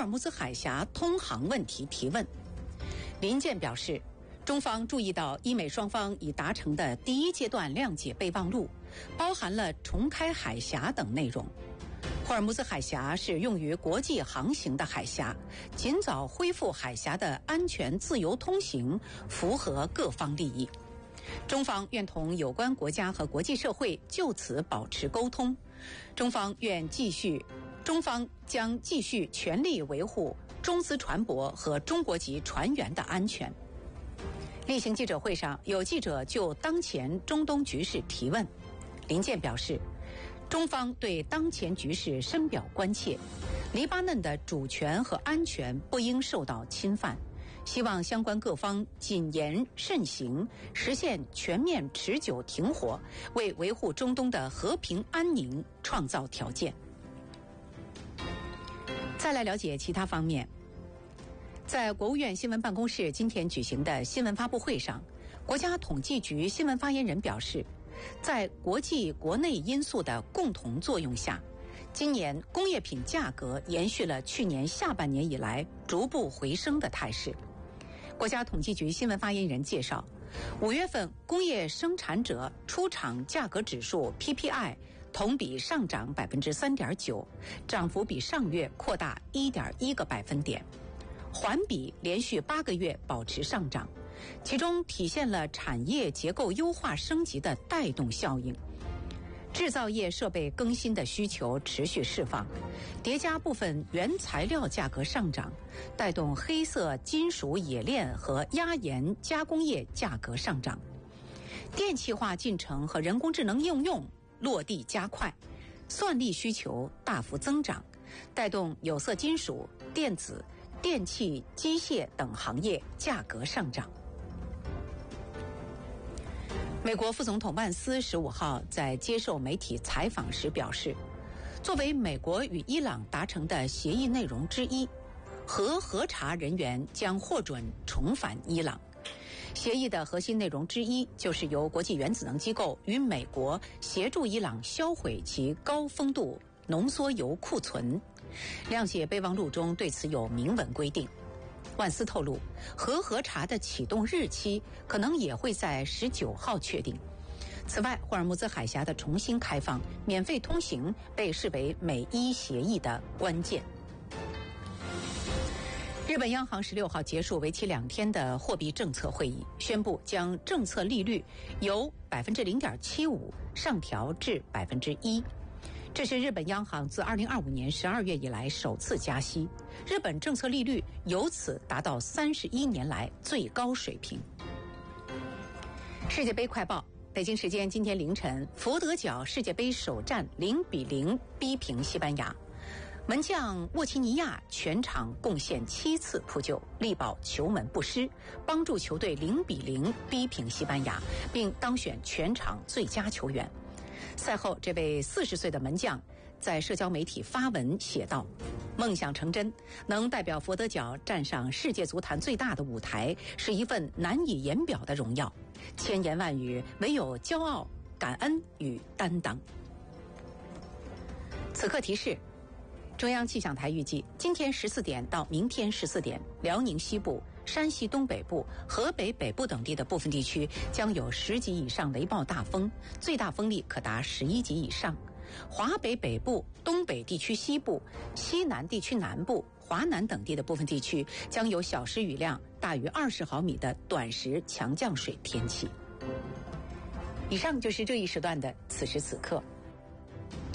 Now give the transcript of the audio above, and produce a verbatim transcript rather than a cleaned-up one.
尔木兹海峡通航问题提问。林健表示，中方注意到伊美双方已达成的第一阶段谅解备忘录，包含了重开海峡等内容。霍尔木兹海峡是用于国际航行的海峡，尽早恢复海峡的安全自由通行，符合各方利益。中方愿同有关国家和国际社会就此保持沟通。中方愿继续，中方将继续全力维护中资船舶和中国籍船员的安全。例行记者会上，有记者就当前中东局势提问。林健表示，中方对当前局势深表关切，黎巴嫩的主权和安全不应受到侵犯，希望相关各方谨言慎行，实现全面持久停火，为维护中东的和平安宁创造条件。再来了解其他方面。在国务院新闻办公室今天举行的新闻发布会上，国家统计局新闻发言人表示，在国际国内因素的共同作用下，今年工业品价格延续了去年下半年以来逐步回升的态势。国家统计局新闻发言人介绍，五月份工业生产者出厂价格指数 P P I 同比上涨 百分之三点九， 涨幅比上月扩大 一点一个百分点，环比连续八个月保持上涨，其中体现了产业结构优化升级的带动效应。制造业设备更新的需求持续释放，叠加部分原材料价格上涨，带动黑色金属冶炼和压延加工业价格上涨。电气化进程和人工智能应用落地加快，算力需求大幅增长，带动有色金属、电子、电气、机械等行业价格上涨。美国副总统万斯十五号在接受媒体采访时表示，作为美国与伊朗达成的协议内容之一，核核查人员将获准重返伊朗。协议的核心内容之一就是由国际原子能机构与美国协助伊朗销毁其高丰度浓缩铀库存。谅解备忘录中对此有明文规定。万斯透露，核核查的启动日期可能也会在十九号确定。此外，霍尔木兹海峡的重新开放、免费通行被视为美伊协议的关键。日本央行十六号结束为期两天的货币政策会议，宣布将政策利率由 百分之零点七五 上调至 百分之一。这是日本央行自二零二五年十二月以来首次加息，日本政策利率由此达到三十一年来最高水平。世界杯快报，北京时间今天凌晨，佛得角世界杯首战零比零逼平西班牙，门将沃奇尼亚全场贡献七次扑救，力保球门不失，帮助球队零比零逼平西班牙，并当选全场最佳球员。赛后，这位四十岁的门将在社交媒体发文写道：梦想成真，能代表佛得角站上世界足坛最大的舞台，是一份难以言表的荣耀，千言万语唯有骄傲、感恩与担当。此刻提示，中央气象台预计今天十四点到明天十四点，辽宁西部、山西东北部、河北北部等地的部分地区将有十级以上雷暴大风，最大风力可达十一级以上。华北北部、东北地区西部、西南地区南部、华南等地的部分地区将有小时雨量大于二十毫米的短时强降水天气。以上就是这一时段的此时此刻。